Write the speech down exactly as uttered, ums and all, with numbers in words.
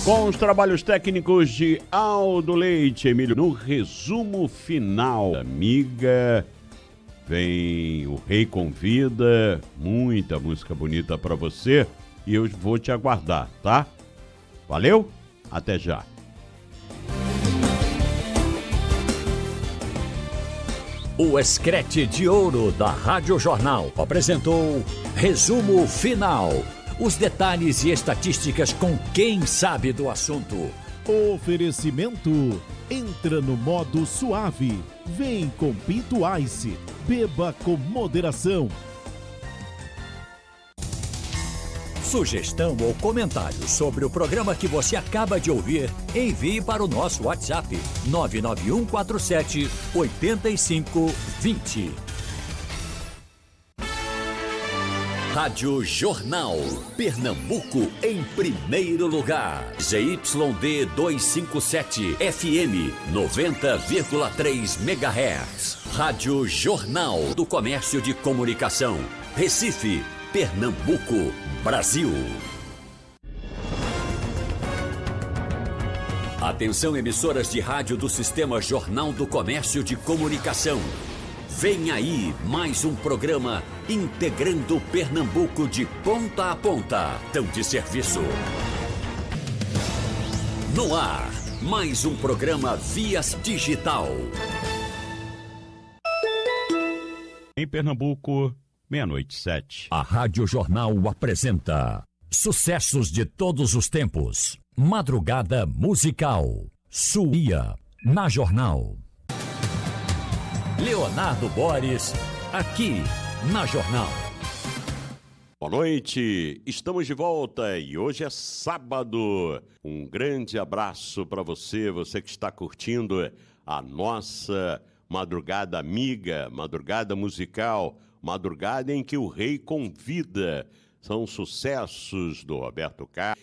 Com os trabalhos técnicos de Aldo Leite, Emílio, no resumo final. Amiga, vem O Rei Convida, muita música bonita pra você e eu vou te aguardar, tá? Valeu? Até já. O Escrete de Ouro da Rádio Jornal apresentou Resumo Final. Os detalhes e estatísticas com quem sabe do assunto. Oferecimento. Entra no modo suave. Vem com Pinto Ice. Beba com moderação. Sugestão ou comentário sobre o programa que você acaba de ouvir, envie para o nosso WhatsApp nove nove um quatro sete oito cinco dois zero. Rádio Jornal, Pernambuco em primeiro lugar. Z Y D duzentos e cinquenta e sete, F M noventa vírgula três megahertz. Rádio Jornal do Comércio de Comunicação. Recife, Pernambuco, Brasil. Atenção, emissoras de rádio do Sistema Jornal do Comércio de Comunicação. Vem aí mais um programa integrando Pernambuco de ponta a ponta. Tão de serviço. No ar, mais um programa Vias Digital. Em Pernambuco, meia-noite e sete. A Rádio Jornal apresenta sucessos de todos os tempos. Madrugada musical. Suía na Jornal. Leonardo Boris, aqui na Jornal. Boa noite, estamos de volta e hoje é sábado. Um grande abraço para você, você que está curtindo a nossa madrugada amiga, madrugada musical, madrugada em que o Rei Convida. São sucessos do Roberto Carlos